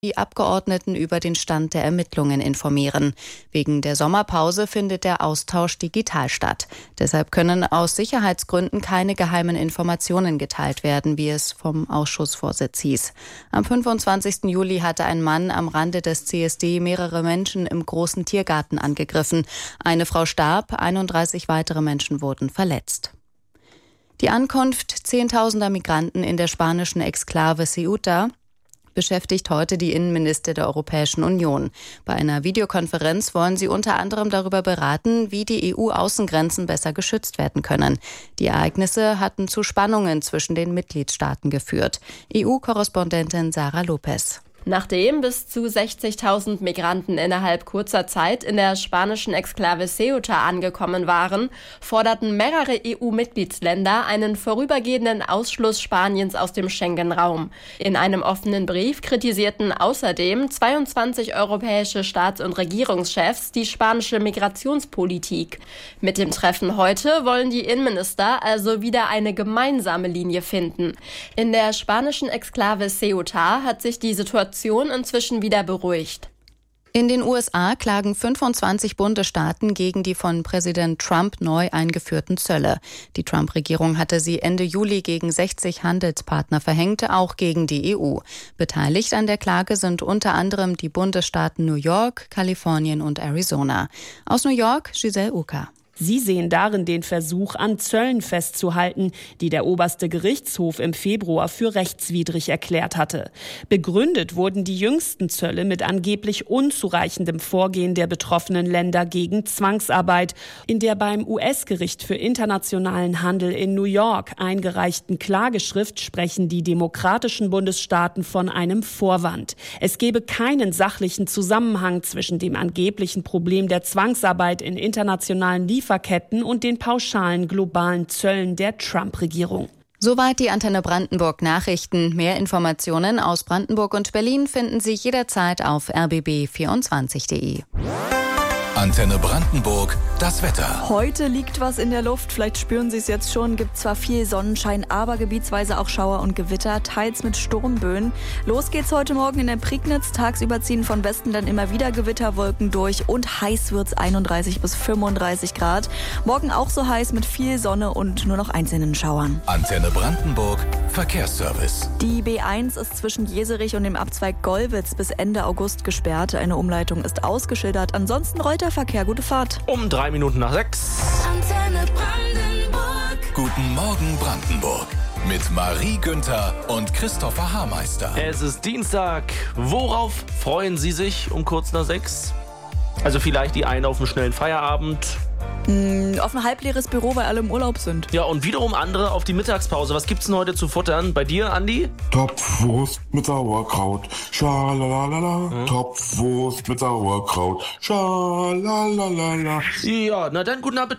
die Abgeordneten über den Stand der Ermittlungen informieren. Wegen der Sommerpause findet der Austausch digital statt. Deshalb können aus Sicherheitsgründen keine geheimen Informationen geteilt werden, wie es vom Ausschussvorsitz hieß. Am 25. Juli hatte ein Mann am Rande des CSD mehrere Menschen im großen Tiergarten angegriffen. Eine Frau starb, 31 weitere Menschen wurden verletzt. Die Ankunft zehntausender Migranten in der spanischen Exklave Ceuta beschäftigt heute die Innenminister der Europäischen Union. Bei einer Videokonferenz wollen sie unter anderem darüber beraten, wie die EU-Außengrenzen besser geschützt werden können. Die Ereignisse hatten zu Spannungen zwischen den Mitgliedstaaten geführt. EU-Korrespondentin Sarah Lopez. Nachdem bis zu 60.000 Migranten innerhalb kurzer Zeit in der spanischen Exklave Ceuta angekommen waren, forderten mehrere EU-Mitgliedsländer einen vorübergehenden Ausschluss Spaniens aus dem Schengen-Raum. In einem offenen Brief kritisierten außerdem 22 europäische Staats- und Regierungschefs die spanische Migrationspolitik. Mit dem Treffen heute wollen die Innenminister also wieder eine gemeinsame Linie finden. In der spanischen Exklave Ceuta hat sich die Situation inzwischen wieder beruhigt. In den USA klagen 25 Bundesstaaten gegen die von Präsident Trump neu eingeführten Zölle. Die Trump-Regierung hatte sie Ende Juli gegen 60 Handelspartner verhängt, auch gegen die EU. Beteiligt an der Klage sind unter anderem die Bundesstaaten New York, Kalifornien und Arizona. Aus New York, Giselle Uka. Sie sehen darin den Versuch, an Zöllen festzuhalten, die der oberste Gerichtshof im Februar für rechtswidrig erklärt hatte. Begründet wurden die jüngsten Zölle mit angeblich unzureichendem Vorgehen der betroffenen Länder gegen Zwangsarbeit. In der beim US-Gericht für internationalen Handel in New York eingereichten Klageschrift sprechen die demokratischen Bundesstaaten von einem Vorwand. Es gebe keinen sachlichen Zusammenhang zwischen dem angeblichen Problem der Zwangsarbeit in internationalen Lieferketten und den pauschalen globalen Zöllen der Trump-Regierung. Soweit die Antenne Brandenburg Nachrichten. Mehr Informationen aus Brandenburg und Berlin finden Sie jederzeit auf rbb24.de. Antenne Brandenburg, das Wetter. Heute liegt was in der Luft, vielleicht spüren Sie es jetzt schon, gibt zwar viel Sonnenschein, aber gebietsweise auch Schauer und Gewitter, teils mit Sturmböen. Los geht's heute Morgen in der Prignitz, tagsüber ziehen von Westen dann immer wieder Gewitterwolken durch und heiß wird's 31 bis 35 Grad. Morgen auch so heiß mit viel Sonne und nur noch einzelnen Schauern. Antenne Brandenburg, Verkehrsservice. Die B1 ist zwischen Jeserich und dem Abzweig Gollwitz bis Ende August gesperrt. Eine Umleitung ist ausgeschildert, ansonsten rollt der Verkehr. Gute Fahrt. Um 3 Minuten nach 6. Antenne Brandenburg. Guten Morgen Brandenburg. Mit Marie Günther und Christopher Haarmeister. Es ist Dienstag. Worauf freuen Sie sich um kurz nach 6? Also vielleicht die einen auf einen schnellen Feierabend. Auf ein halbleeres Büro, weil alle im Urlaub sind. Ja, und wiederum andere auf die Mittagspause. Was gibt's denn heute zu futtern? Bei dir, Andi? Topfwurst mit Sauerkraut. Schalalala. Topfwurst mit Sauerkraut. Schalalala. Ja, na dann guten Appetit.